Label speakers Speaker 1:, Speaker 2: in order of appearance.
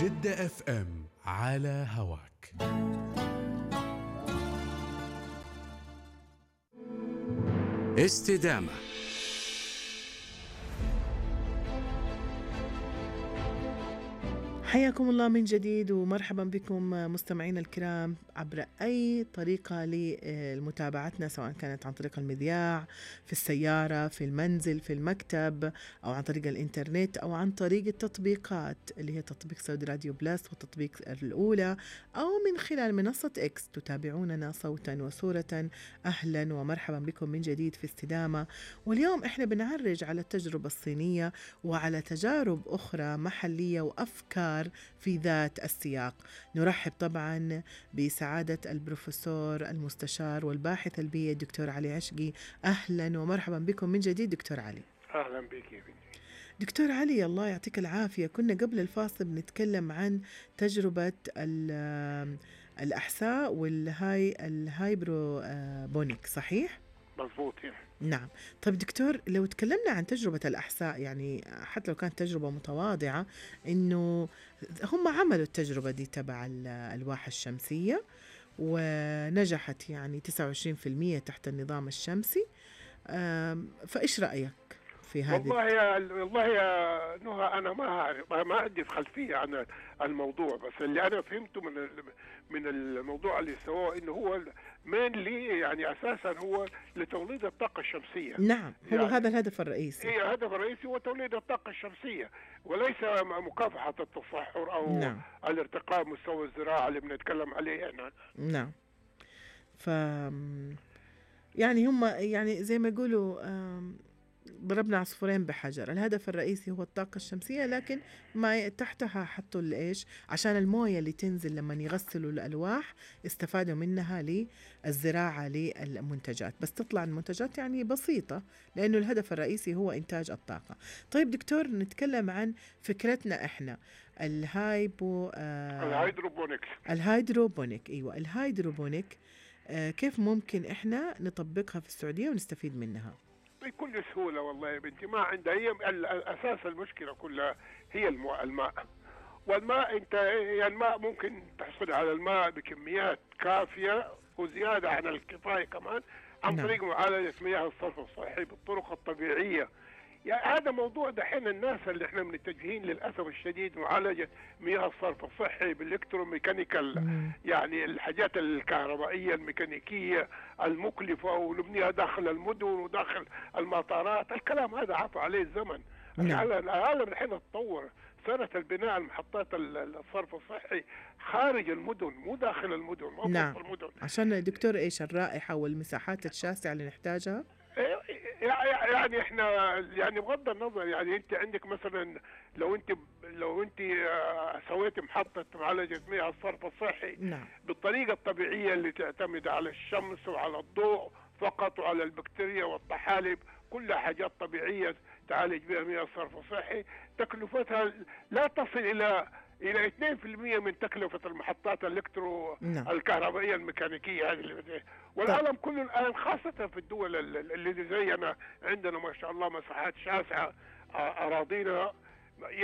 Speaker 1: جدة اف ام على هواك. استدامة.
Speaker 2: حياكم الله من جديد ومرحبا بكم مستمعينا الكرام عبر أي طريقة لمتابعتنا، سواء كانت عن طريق المذياع، في السيارة، في المنزل، في المكتب، أو عن طريق الإنترنت، أو عن طريق التطبيقات اللي هي تطبيق سعودي راديو بلس والتطبيق الأولى، أو من خلال منصة إكس تتابعوننا صوتا وصورة. أهلا ومرحبا بكم من جديد في استدامة. واليوم إحنا بنعرج على التجربة الصينية وعلى تجارب أخرى محلية وأفكار في ذات السياق. نرحب طبعا بسعادة البروفيسور المستشار والباحث البيئي الدكتور علي عشقي. أهلا ومرحبا بكم من جديد دكتور علي.
Speaker 3: أهلا بك يا بنتي.
Speaker 2: دكتور علي الله يعطيك العافية. كنا قبل الفاصل بنتكلم عن تجربة الأحساء الهايبروبونيك، صحيح؟
Speaker 3: مضبوط يعني.
Speaker 2: نعم. طيب دكتور، لو تكلمنا عن تجربة الأحساء، يعني حتى لو كانت تجربة متواضعة، إنه هم عملوا التجربة دي تبع الألواح الشمسية ونجحت يعني 29% تحت النظام الشمسي. فإيش رأيك في هذه؟
Speaker 3: والله يا نهى، أنا ما أعرف، ما عندي خلفية عن الموضوع، بس اللي أنا فهمته من الموضوع اللي سواه إنه هو mainly يعني أساسا هو لتوليد الطاقة الشمسية.
Speaker 2: نعم، هو
Speaker 3: يعني
Speaker 2: هذا الهدف الرئيسي.
Speaker 3: هي الهدف الرئيسي هو توليد الطاقة الشمسية، وليس مكافحة التصحر أو
Speaker 2: نعم.
Speaker 3: الارتقاء مستوى الزراعة اللي بنتكلم عليه هنا.
Speaker 2: نعم. يعني هم يعني زي ما يقولوا ضربنا عصفورين بحجر. الهدف الرئيسي هو الطاقة الشمسية، لكن ما تحتها حطوا الإيش عشان الموية اللي تنزل لما يغسلوا الألواح استفادوا منها للزراعة للمنتجات، بس تطلع المنتجات يعني بسيطة لأنه الهدف الرئيسي هو إنتاج الطاقة. طيب دكتور، نتكلم عن فكرتنا إحنا الهيدروبونيك. أيوة، الهيدروبونيك. كيف ممكن إحنا نطبقها في السعودية ونستفيد منها؟
Speaker 3: بكل سهولة والله يا بنتي. ما عندها هي الأساس، المشكلة كلها هي الماء. والماء أنت يعني الماء ممكن تحصل على الماء بكميات كافية وزيادة عن الكفاية كمان عن طريق معالجة مياه الصرف الصحي بالطرق الطبيعية. يعني هذا موضوع دحين الناس اللي احنا متجهين للأسف الشديد معالجة مياه الصرف الصحي بالإلكتروميكانيكال، يعني الحاجات الكهربائية الميكانيكية المكلفة ونبنيها داخل المدن وداخل المطارات. الكلام هذا عفى عليه الزمن. العالم الحين تطور، صارت البناء المحطات الصرف الصحي خارج المدن مو داخل المدن، مو
Speaker 2: نعم.
Speaker 3: المدن.
Speaker 2: عشان دكتور ايش الرائحة والمساحات الشاسعة اللي نحتاجها؟
Speaker 3: يعني احنا يعني بغض النظر، يعني انت عندك مثلا لو انت سويت محطة معالجة مياه الصرف الصحي
Speaker 2: نعم.
Speaker 3: بالطريقة الطبيعية اللي تعتمد على الشمس وعلى الضوء فقط وعلى البكتيريا والطحالب، كلها حاجات طبيعية تعالج بها مياه الصرف الصحي، تكلفتها لا تصل إلى 2% من تكلفة المحطات الكهربائية الميكانيكية هذه. والعالم كله الآن خاصة في الدول اللي زينا عندنا ما شاء الله مساحات شاسعة، أراضينا